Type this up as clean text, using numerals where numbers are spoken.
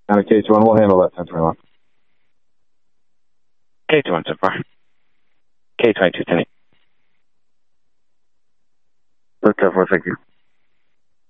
Out of K21, we'll handle that 1021. K21 so far. K22, 10. Hotel 4, thank you.